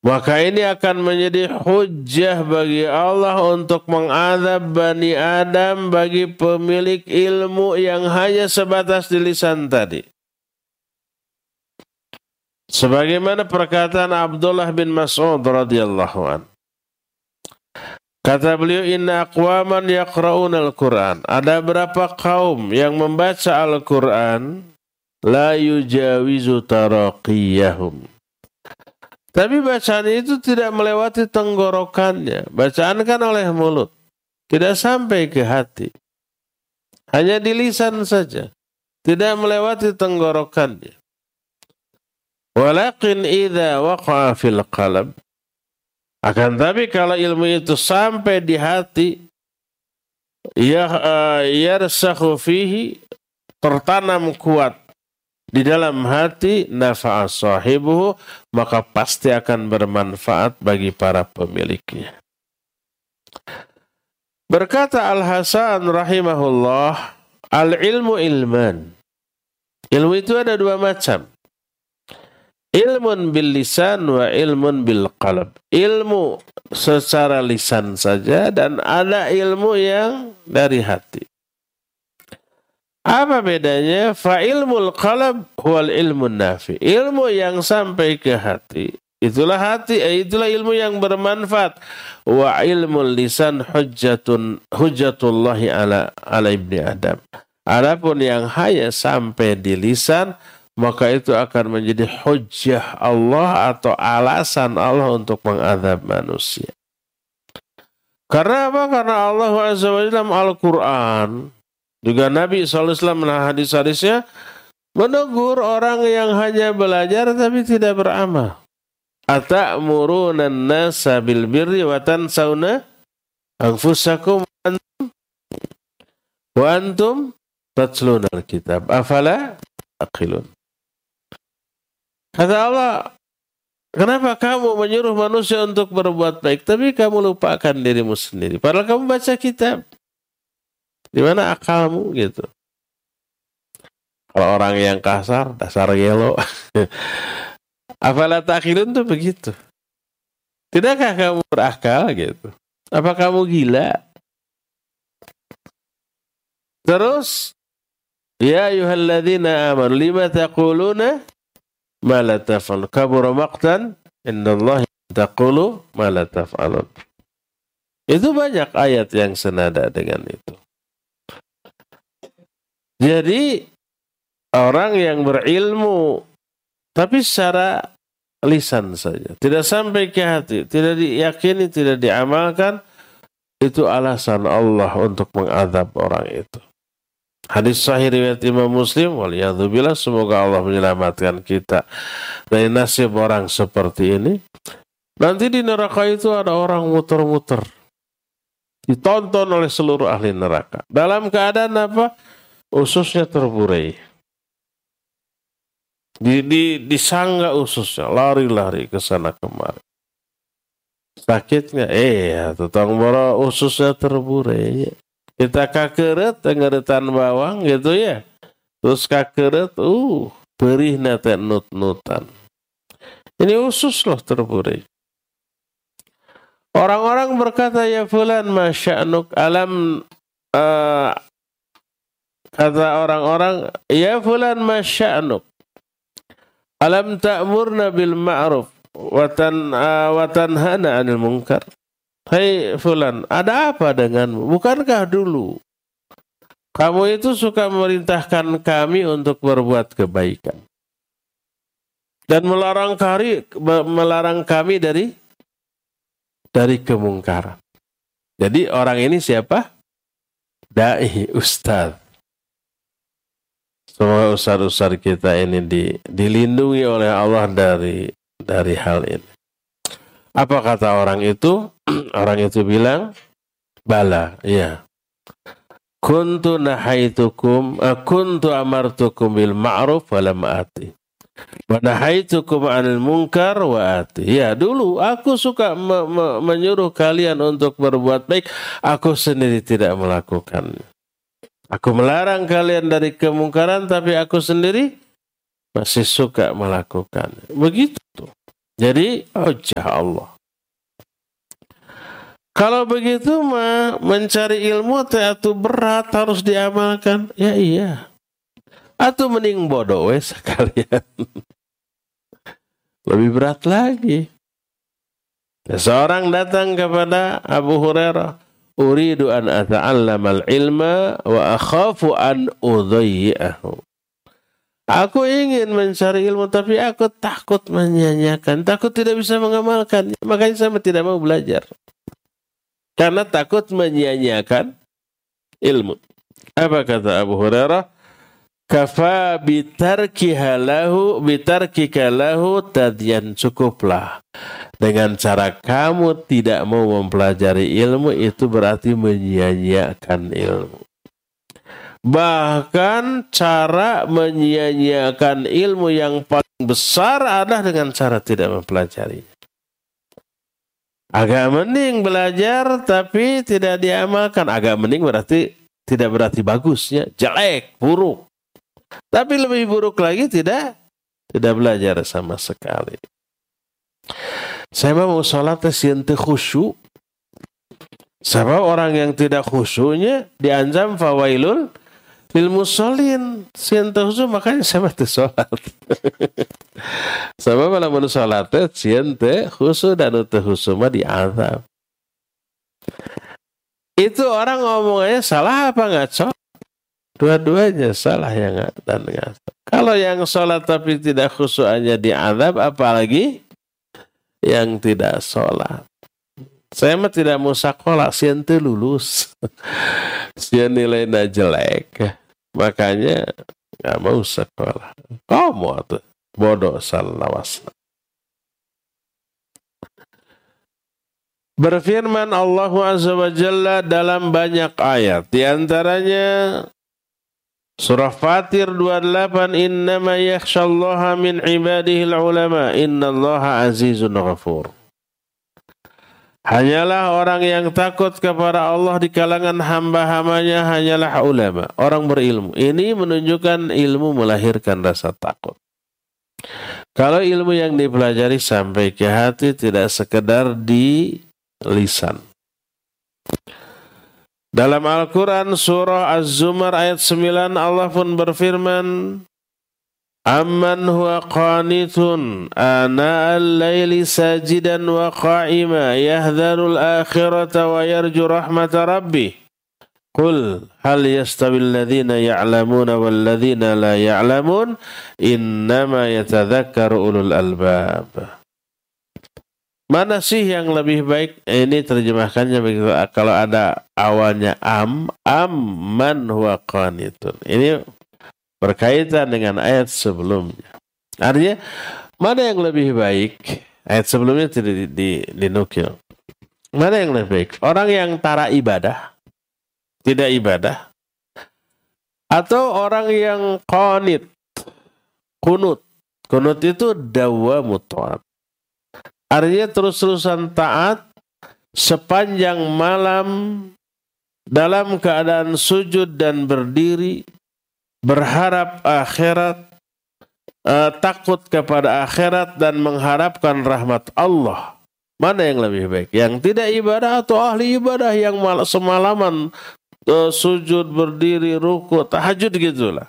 Maka ini akan menjadi hujjah bagi Allah untuk mengadab Bani Adam bagi pemilik ilmu yang hanya sebatas di lisan tadi. Sebagaimana perkataan Abdullah bin Mas'ud radhiyallahu an. Kata beliau, inna aqwaman yaqra'una al-Qur'an. Ada berapa kaum yang membaca Al-Qur'an la yujawizu taraqiyahum. Tapi bacaan itu tidak melewati tenggorokannya. Bacaan kan oleh mulut. Tidak sampai ke hati. Hanya di lisan saja. Tidak melewati tenggorokannya. Walakin idza waqa'a fil qalb. Akan tapi kalau ilmu itu sampai di hati, yarsakhu fihi, tertanam kuat di dalam hati, nafa'a sahibuhu, maka pasti akan bermanfaat bagi para pemiliknya. Berkata Al-Hasan rahimahullah, al-ilmu ilman. Ilmu itu ada dua macam. Ilmun bil lisan wa ilmun bil qalb. Ilmu secara lisan saja dan ada ilmu yang dari hati. Apa bedanya? Fa ilmul qalb huwal ilmun nafi. Ilmu yang sampai ke hati, itulah ilmu yang bermanfaat. Wa ilmul lisan hujjatullahi ala ibni Adam. Adapun yang hanya sampai di lisan, maka itu akan menjadi hujjah Allah atau alasan Allah untuk mengadab manusia. Karena apa? Karena Allah Azza wa Jalla dalam Al-Quran, juga Nabi SAW menahan hadis-hadisnya menegur orang yang hanya belajar tapi tidak beramal. Ata'muruna an-nasa bil birri wa tansawna anfusakum wa antum tatluna al-kitab. Afala taqilun. Kata Allah, kenapa kamu menyuruh manusia untuk berbuat baik tapi kamu lupakan dirimu sendiri? Padahal kamu baca kitab. Di mana akalmu gitu? Kalau orang yang kasar, dasar gelo. Afala taqilun tuh begitu. Tidakkah kamu berakal gitu? Apa kamu gila? Terus, ya ayyuhalladzina amanu lima taquluna ma la taf'alun, kabura maqtan indallahi taqulu ma la taf'alun. Itu banyak ayat yang senada dengan itu. Jadi orang yang berilmu tapi secara lisan saja, tidak sampai ke hati, tidak diyakini, tidak diamalkan, itu alasan Allah untuk mengadab orang itu. Hadis sahih riwayat Imam Muslim, waliyadzubillah, semoga Allah menyelamatkan kita dari nasib orang seperti ini. Nanti di neraka itu ada orang muter-muter, ditonton oleh seluruh ahli neraka. Dalam keadaan apa? Ususnya terburai. Disangga ususnya, lari-lari ke sana kemari. Sakitnya, tutang boro ususnya terburai. Kita kakeret, tengeretan bawang gitu ya. Terus kakeret, perih nate nut-nutan. Ini usus loh terburai. Orang-orang berkata, ya fulan masya'nuk alam, kata orang-orang, ya fulan masya'nuk alam ta'murna bil ma'ruf wa tanhana 'anil munkar. Hai fulan, ada apa denganmu? Bukankah dulu kamu itu suka memerintahkan kami untuk berbuat kebaikan dan melarang kami dari kemungkaran. Jadi orang ini siapa? Dai, ustaz. Semoga ustaz-ustaz kita ini dilindungi oleh Allah dari hal ini. Apa kata orang itu? Orang itu bilang, bala, ya. Kuntu amartukum bil ma'ruf wa lam ati. Wa nahaitukum 'anil munkar wa ati. Ya, dulu aku suka menyuruh kalian untuk berbuat baik, aku sendiri tidak melakukannya. Aku melarang kalian dari kemungkaran, tapi aku sendiri masih suka melakukannya. Begitu. Jadi hujjah Allah. Kalau begitu mah mencari ilmu itu berat, harus diamalkan. Ya iya. Atau mending bodoh sekalian. Lebih berat lagi. Seorang datang kepada Abu Hurairah, uridu an ata'allamal ilma wa akhafu an udhayyi'ahu. Aku ingin mencari ilmu tapi aku takut menyanyiakan, takut tidak bisa mengamalkan. Makanya saya tidak mau belajar. Karena takut menyanyiakan ilmu. Apa kata Abu Hurairah? Kafa bitarkika lahu tadyan, cukuplah. Dengan cara kamu tidak mau mempelajari ilmu, itu berarti menyia-nyiakan ilmu. Bahkan cara menyia-nyiakan ilmu yang paling besar adalah dengan cara tidak mempelajarinya. Agak mending belajar tapi tidak diamalkan. Agak mending berarti tidak berarti bagusnya, jelek, buruk. Tapi lebih buruk lagi tidak belajar sama sekali. Saya mau sholat siente khusyuk. Sebab orang yang tidak khusyuknya diancam fawailul lil musallin, siente khusyuk, makanya saya mati sholat. Sebab kalau mau sholat siente khusyuk dan utuh khusyuk mah diazab. Itu orang ngomongnya salah apa ngaco? Dua-duanya salah yang dan ngaco. Kalau yang sholat tapi tidak khusyuk hanya diazab, apalagi yang tidak sholat. Saya mah tidak mau sekolah, sieun teu lulus. Sieun nilainya jelek. Makanya nggak mau sekolah. Kamu tuh bodoh salawasna. Berfirman Allah Azza wa Jalla dalam banyak ayat. Di antaranya Surah Fatir 28, innama yakhshallaha min ibadihil ulama, innallaha azizun ghafur. Hanyalah orang yang takut kepada Allah di kalangan hamba-hambanya hanyalah ulama, orang berilmu. Ini menunjukkan ilmu melahirkan rasa takut. Kalau ilmu yang dipelajari sampai ke hati, tidak sekedar di lisan. Dalam Al-Quran surah Az-Zumar ayat 9 Allah pun berfirman, amman huwa qanitun ana al-laili sajidan wa qa'ima yahdharul akhirata wa yarju rahmata rabbih qul hal yastawil ladhina ya'lamuna wal ladhina la ya'lamun innama yatadhakkaru ulul albab. Mana sih yang lebih baik? Ini terjemahkannya begitu. Kalau ada awalnya man huwa qanitun. Ini berkaitan dengan ayat sebelumnya. Artinya, mana yang lebih baik? Ayat sebelumnya tidak dinukil. Mana yang lebih baik? Orang yang tara ibadah, tidak ibadah, atau orang yang qanit, kunut. Kunut itu dawamut ta'at. Artinya terus-terusan taat sepanjang malam dalam keadaan sujud dan berdiri, berharap akhirat, takut kepada akhirat dan mengharapkan rahmat Allah. Mana yang lebih baik? Yang tidak ibadah atau ahli ibadah yang semalaman sujud, berdiri, ruku, tahajud gitulah.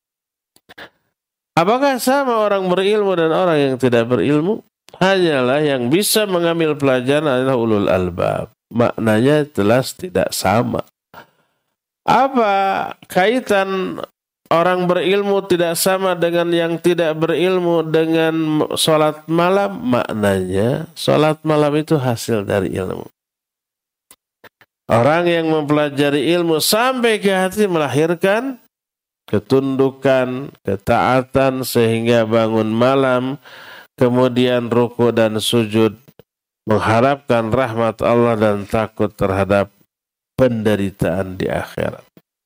Apakah sama orang berilmu dan orang yang tidak berilmu? Hanyalah yang bisa mengambil pelajaran adalah ulul albab. Maknanya jelas tidak sama. Apa kaitan orang berilmu tidak sama dengan yang tidak berilmu dengan sholat malam? Maknanya sholat malam itu hasil dari ilmu. Orang yang mempelajari ilmu sampai ke hati melahirkan ketundukan, ketaatan sehingga bangun malam, kemudian ruku dan sujud, mengharapkan rahmat Allah dan takut terhadap penderitaan di akhirat.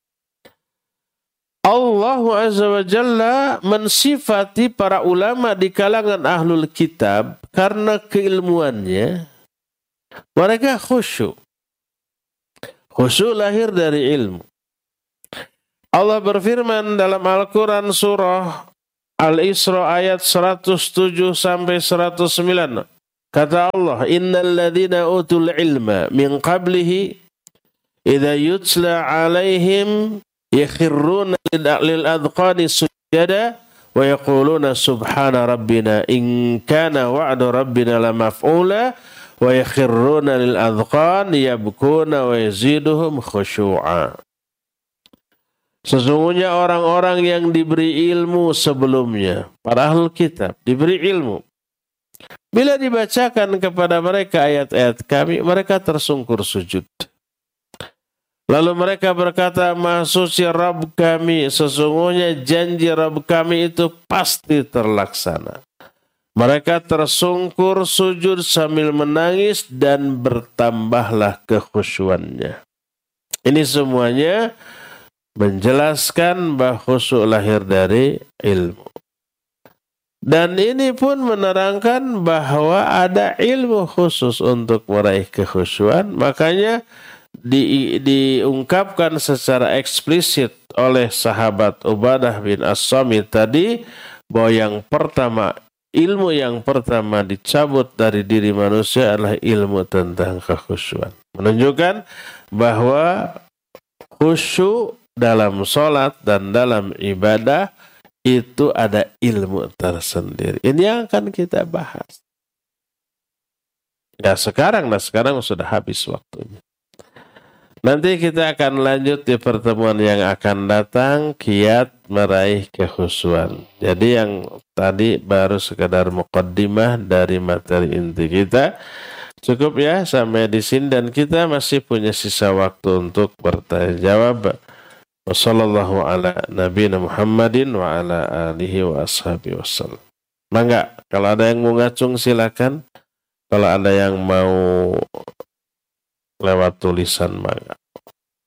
Allah Azza wa Jalla mensifati para ulama di kalangan ahlul kitab karena keilmuannya. Mereka khusyuk. Khusyuk lahir dari ilmu. Allah berfirman dalam Al-Quran surah Al-Isra ayat 107 sampai 109. Kata Allah, innal ladzina utul ilma min qablihi idza yutla alaihim yakhruna lil adqani sujada wa yaquluna subhana rabbina in kana wa'du rabbina lamaf'ula wa yakhruna lil adqan yabkuna wa yaziduhum khushu'a. Sesungguhnya orang-orang yang diberi ilmu sebelumnya, para ahlul kitab diberi ilmu, bila dibacakan kepada mereka ayat-ayat kami, mereka tersungkur sujud. Lalu mereka berkata, Maha Suci Rabb kami, sesungguhnya janji Rabb kami itu pasti terlaksana. Mereka tersungkur sujud sambil menangis dan bertambahlah kekhusyuannya. Ini semuanya menjelaskan bahwa khusyuk lahir dari ilmu. Dan ini pun menerangkan bahwa ada ilmu khusus untuk meraih kekhusyuan. Makanya diungkapkan secara eksplisit oleh sahabat Ubadah bin As-Samit tadi bahwa yang pertama, ilmu yang pertama dicabut dari diri manusia adalah ilmu tentang kekhusyuan. Menunjukkan bahwa khusyuk dalam sholat dan dalam ibadah itu ada ilmu tersendiri. Ini yang akan kita bahas. Ya sekarang sudah habis waktunya. Nanti kita akan lanjut di pertemuan yang akan datang, kiat meraih kekhusyuan. Jadi yang tadi baru sekedar muqaddimah dari materi inti kita. Cukup ya sampai di sini dan kita masih punya sisa waktu untuk bertanya jawab. Wassallallahu ala nabiyina Muhammadin wa ala alihi wa ashabihi wasallam. Mangga, kalau ada yang mau ngacung silakan. Kalau ada yang mau lewat tulisan mangga.